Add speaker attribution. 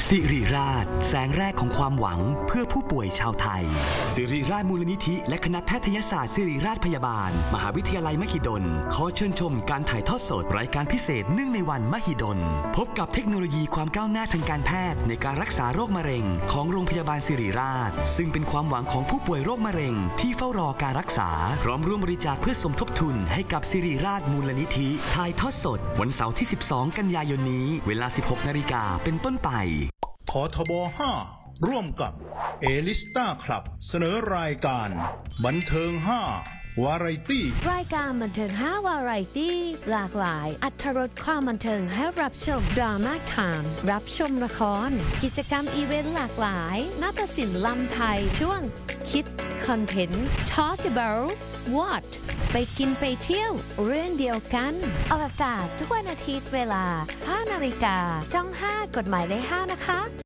Speaker 1: สิริราชแสงแรกของความหวังเพื่อผู้ป่วยชาวไทยสิริราชมูลนิธิและคณะแพทยศาสตร์สิริราชพยาบาลมหาวิทยาลัยมหิดลขอเชิญชมการถ่ายทอดสดรายการพิเศษเนื่องในวันมหิดลพบกับเทคโนโลยีความก้าวหน้าทางการแพทย์ในการรักษาโรคมะเร็งของโรงพยาบาลสิริราชซึ่งเป็นความหวังของผู้ป่วยโรคมะเร็งที่เฝ้ารอการรักษาพร้อมร่วมบริจาคเพื่อสมทบทุนให้กับสิริราชมูลนิธิถ่ายทอดสดวันเสาร์ที่ 12 กันยายนนี้เวลา 16 นาฬิกาเป็นต้นไป
Speaker 2: ททบ 5 ร่วมกับเอลิสตาคลับเสนอรายการบันเทิง5วาไรตี้
Speaker 3: รายการบันเทิง5วาไรตี้หลากหลายอรรถรสความบันเทิงให้รับชมดราม่าไทม์รับชมละครกิจกรรมอีเวนต์หลากหลายนาฏศิลป์ลำไทยช่วงคิดคอนเทนต์ Talk about what ไปกินไปเที่ยวเรื่องเดียวกันออกอากาศทุกวันอาทิตย์เวลา 5 นาฬิกาช่อง 5 กฎหมายเลข 5นะคะ